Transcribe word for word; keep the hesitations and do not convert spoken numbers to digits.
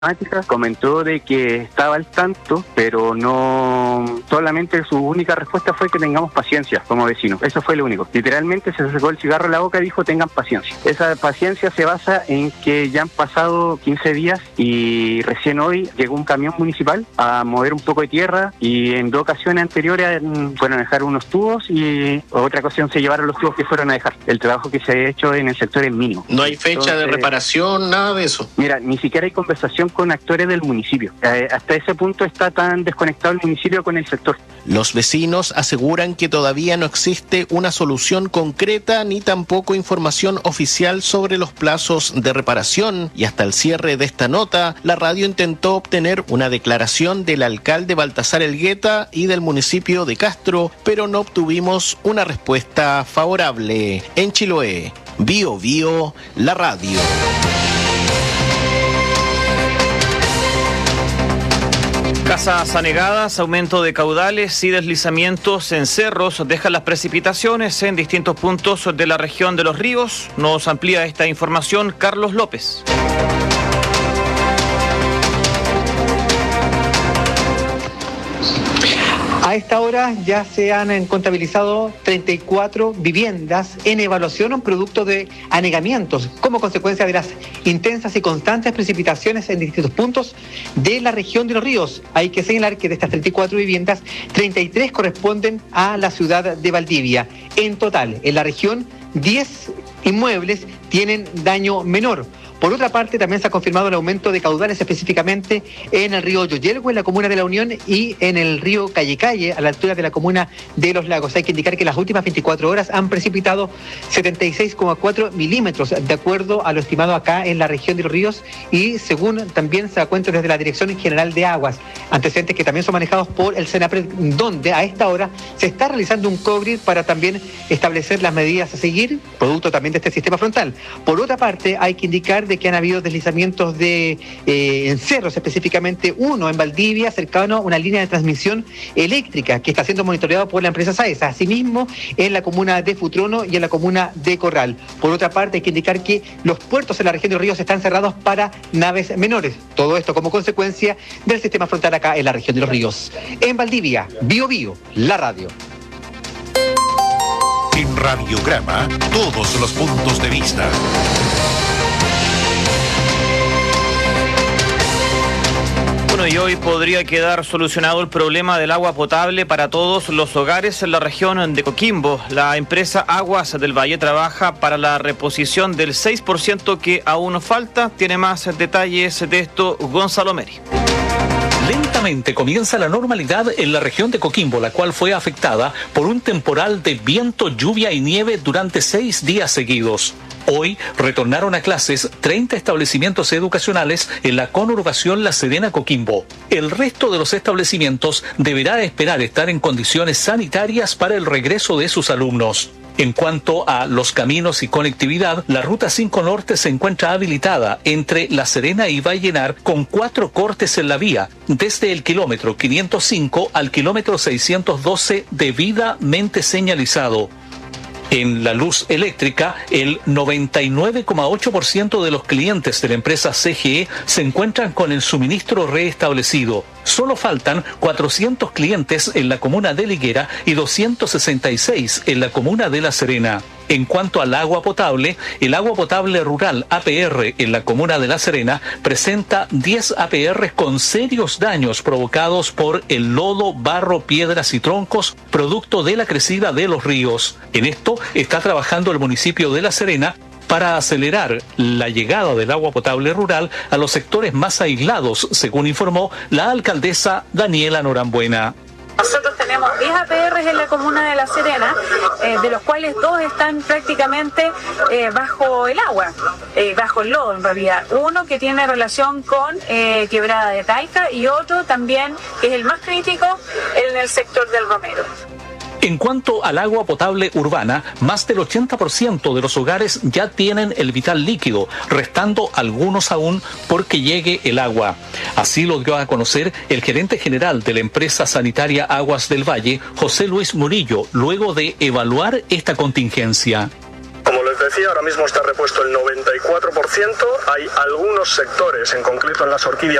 Comentó de que estaba al tanto, pero no, solamente su única respuesta fue que tengamos paciencia como vecinos. Eso fue lo único. Literalmente se sacó el cigarro de la boca y dijo tengan paciencia. Esa paciencia se basa en que ya han pasado quince días y recién hoy llegó un camión municipal a mover un poco de tierra, y en dos ocasiones anteriores fueron a dejar unos tubos y otra ocasión se llevaron los tubos que fueron a dejar. El trabajo que se ha hecho en el sector es mínimo. ¿No hay fecha Entonces, de reparación, nada de eso? Mira, ni siquiera hay conversación con actores del municipio. Eh, hasta ese punto está tan desconectado el municipio con el sector. Los vecinos aseguran que todavía no existe una solución concreta ni tampoco información oficial sobre los plazos de reparación, y hasta el cierre de esta nota, la radio intentó obtener una declaración del alcalde Baltasar Elgueta y del municipio de Castro, pero no obtuvimos una respuesta favorable. En Chiloé, Bio Bio, la radio. Casas anegadas, aumento de caudales y deslizamientos en cerros dejan las precipitaciones en distintos puntos de la región de Los Ríos. Nos amplía esta información Carlos López. A esta hora ya se han contabilizado treinta y cuatro viviendas en evaluación producto de anegamientos como consecuencia de las intensas y constantes precipitaciones en distintos puntos de la región de Los Ríos. Hay que señalar que de estas treinta y cuatro viviendas, treinta y tres corresponden a la ciudad de Valdivia. En total, en la región, diez inmuebles tienen daño menor. Por otra parte, también se ha confirmado el aumento de caudales específicamente en el río Yoyelgo, en la comuna de La Unión, y en el río Calle Calle, a la altura de la comuna de Los Lagos. Hay que indicar que las últimas veinticuatro horas han precipitado setenta y seis coma cuatro milímetros, de acuerdo a lo estimado acá en la región de Los Ríos, y según también se da cuenta desde la Dirección General de Aguas, antecedentes que también son manejados por el SENAPRED, donde a esta hora se está realizando un COGRID para también establecer las medidas a seguir, producto también de este sistema frontal. Por otra parte, hay que indicar de que han habido deslizamientos de eh, en cerros, específicamente uno en Valdivia, cercano a una línea de transmisión eléctrica que está siendo monitoreado por la empresa SAESA. Asimismo, en la comuna de Futrono y en la comuna de Corral. Por otra parte, hay que indicar que los puertos en la región de Los Ríos están cerrados para naves menores. Todo esto como consecuencia del sistema frontal acá en la región de Los Ríos. En Valdivia, Bio Bio, la radio. En Radiograma, todos los puntos de vista. Bueno, y hoy podría quedar solucionado el problema del agua potable para todos los hogares en la región de Coquimbo. La empresa Aguas del Valle trabaja para la reposición del seis por ciento que aún falta. Tiene más detalles de esto Gonzalo Meri. Lentamente comienza la normalidad en la región de Coquimbo, la cual fue afectada por un temporal de viento, lluvia y nieve durante seis días seguidos. Hoy retornaron a clases treinta establecimientos educacionales en la conurbación La Serena-Coquimbo. El resto de los establecimientos deberá esperar estar en condiciones sanitarias para el regreso de sus alumnos. En cuanto a los caminos y conectividad, la Ruta cinco Norte se encuentra habilitada entre La Serena y Vallenar con cuatro cortes en la vía, desde el kilómetro quinientos cinco al kilómetro seiscientos doce debidamente señalizado. En la luz eléctrica, el noventa y nueve coma ocho por ciento de los clientes de la empresa C G E se encuentran con el suministro reestablecido. Solo faltan cuatrocientos clientes en la comuna de Liguera y doscientos sesenta y seis en la comuna de La Serena. En cuanto al agua potable, el agua potable rural A P R en la comuna de La Serena presenta diez A P R con serios daños provocados por el lodo, barro, piedras y troncos, producto de la crecida de los ríos. En esto está trabajando el municipio de La Serena para acelerar la llegada del agua potable rural a los sectores más aislados, según informó la alcaldesa Daniela Norambuena. Nosotros tenemos diez A P Rs en la comuna de La Serena, eh, de los cuales dos están prácticamente eh, bajo el agua, eh, bajo el lodo en realidad. Uno que tiene relación con eh, Quebrada de Talca y otro también, que es el más crítico, en el sector del Romero. En cuanto al agua potable urbana, más del ochenta por ciento de los hogares ya tienen el vital líquido, restando algunos aún porque llegue el agua. Así lo dio a conocer el gerente general de la empresa sanitaria Aguas del Valle, José Luis Murillo, luego de evaluar esta contingencia. Como lo decía, ahora mismo está repuesto el noventa y cuatro por ciento. Hay algunos sectores, en concreto en las orquídeas,